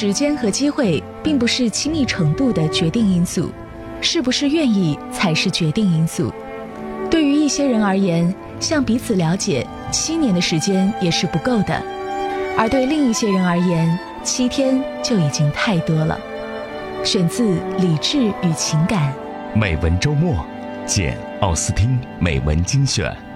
时间和机会并不是亲密程度的决定因素，是不是愿意才是决定因素。对于一些人而言，像彼此了解7年的时间也是不够的，而对另一些人而言，7天就已经太多了。选自《理智与情感》。 美文周末，简·奥斯汀美文精选。